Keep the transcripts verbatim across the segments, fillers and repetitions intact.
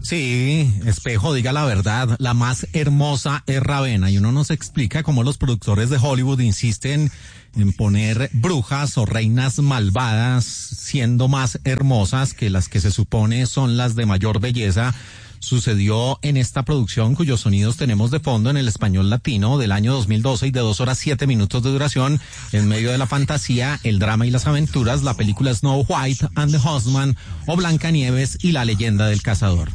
Sí, Espejo, diga la verdad, la más hermosa es Ravena, y uno nos explica cómo los productores de Hollywood insisten en poner brujas o reinas malvadas siendo más hermosas que las que se supone son las de mayor belleza. Sucedió en esta producción cuyos sonidos tenemos de fondo en el español latino del año dos mil doce y de dos horas siete minutos de duración. En medio de la fantasía, el drama y las aventuras, la película Snow White and the Huntsman o Blancanieves y la leyenda del cazador.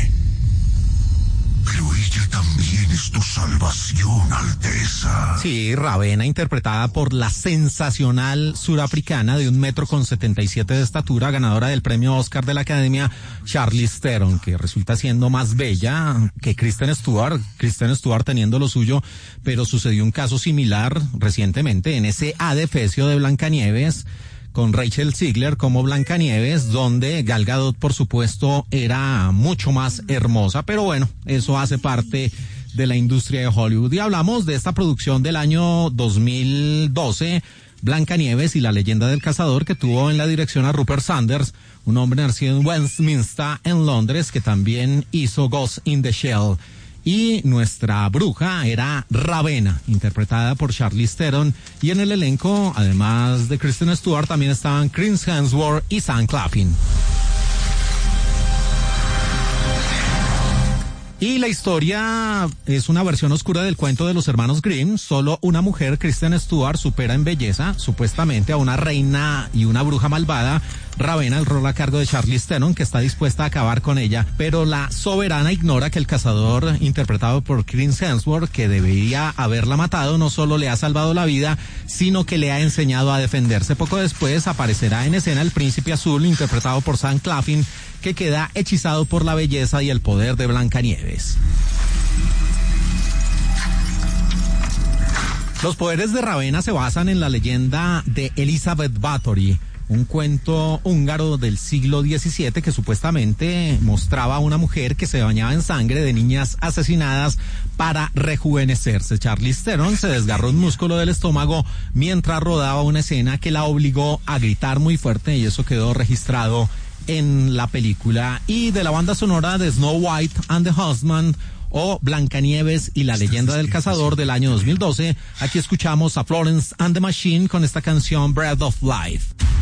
Pero ella también es tu salvación, Alteza. Sí, Ravena, interpretada por la sensacional surafricana de un metro con setenta y siete de estatura, ganadora del premio Oscar de la Academia, Charlize Theron, que resulta siendo más bella que Kristen Stewart, Kristen Stewart teniendo lo suyo, pero sucedió un caso similar recientemente en ese adefesio de Blancanieves, con Rachel Ziegler como Blancanieves, donde Gal Gadot, por supuesto, era mucho más hermosa, pero bueno, eso hace parte de la industria de Hollywood. Y hablamos de esta producción del año dos mil doce, Blancanieves y la leyenda del cazador, que tuvo en la dirección a Rupert Sanders, un hombre nacido en Westminster, en Londres, que también hizo Ghost in the Shell. Y nuestra bruja era Ravena, interpretada por Charlize Theron, y en el elenco, además de Kristen Stewart, también estaban Chris Hemsworth y Sam Claflin. Y la historia es una versión oscura del cuento de los hermanos Grimm. Solo una mujer, Kristen Stewart, supera en belleza, supuestamente, a una reina y una bruja malvada, Ravena, el rol a cargo de Charlize Theron, que está dispuesta a acabar con ella, pero la soberana ignora que el cazador, interpretado por Chris Hemsworth, que debería haberla matado, no solo le ha salvado la vida, sino que le ha enseñado a defenderse. Poco después aparecerá en escena el príncipe azul, interpretado por Sam Claflin, que queda hechizado por la belleza y el poder de Blancanieves. Los poderes de Ravena se basan en la leyenda de Elizabeth Bathory, un cuento húngaro del siglo diecisiete que supuestamente mostraba a una mujer que se bañaba en sangre de niñas asesinadas para rejuvenecerse. Charlize Theron se desgarró un músculo del estómago mientras rodaba una escena que la obligó a gritar muy fuerte, y eso quedó registrado en la película. Y de la banda sonora de Snow White and the Huntsman o Blancanieves y la leyenda del cazador del año dos mil doce, aquí escuchamos a Florence and the Machine con esta canción Breath of Life.